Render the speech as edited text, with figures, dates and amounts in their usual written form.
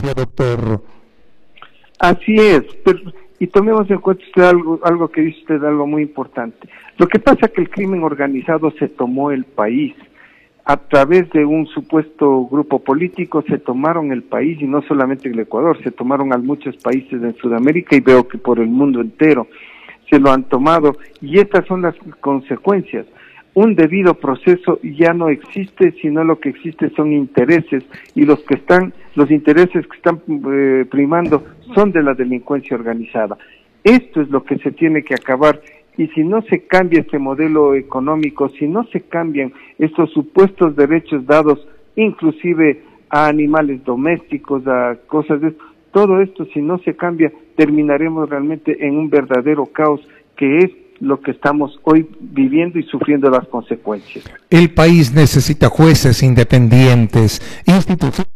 justicia, doctor. Así es, pero, y tomemos en cuenta usted algo que dice usted, algo muy importante. Lo que pasa es que el crimen organizado se tomó el país. A través de un supuesto grupo político se tomaron el país, y no solamente el Ecuador, se tomaron a muchos países en Sudamérica y veo que por el mundo entero se lo han tomado, y estas son las consecuencias. Un debido proceso ya no existe, sino lo que existe son intereses, y los intereses que están primando son de la delincuencia organizada. Esto es lo que se tiene que acabar, y si no se cambia este modelo económico, si no se cambian estos supuestos derechos dados inclusive a animales domésticos, a cosas de esto, todo esto si no se cambia, terminaremos realmente en un verdadero caos, que es lo que estamos hoy viviendo y sufriendo las consecuencias. El país necesita jueces independientes, instituciones